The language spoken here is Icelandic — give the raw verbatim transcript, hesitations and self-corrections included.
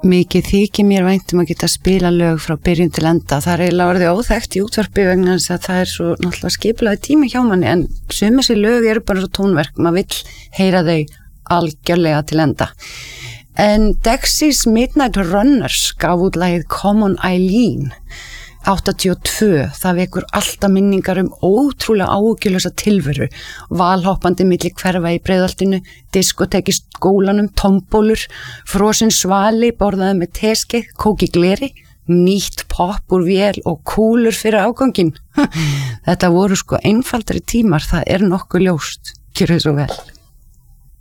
mikið þykir mér vænt um að geta spila lög frá byrjun til enda. Það er eiginlega orðið óþekkt í útvarpi vegna þess að það er svo náttúrulega skipulaði tími hjá manni, en sum þessi lög eru bara svo tónverk, maður vill heyra þau algjörlega til enda. En Dexys Midnight Runners gaf út lagið Come on Eileen áttatíu og tvö, það vekur alltaf minningar um ótrúlega áhyggjulausa tilveru, valhoppandi milli hverfa í Breiðholtinu, diskotek í skólanum, tombólur, frosinn svali borðaði með teskeið, kók í gleri, nýtt popp úr vél og kúlur fyrir áganginn. Þetta voru sko einfaldari tímar, það er nokkuð ljóst. Gjörðu svo vel.